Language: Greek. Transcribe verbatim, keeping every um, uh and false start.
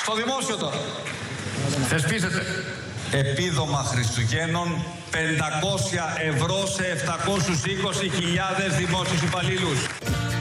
Στο δημόσιο τώρα. Θεσπίζεται. Επίδομα Χριστουγέννων πεντακόσια ευρώ σε επτακόσιους είκοσι χιλιάδες δημόσιους υπαλλήλους.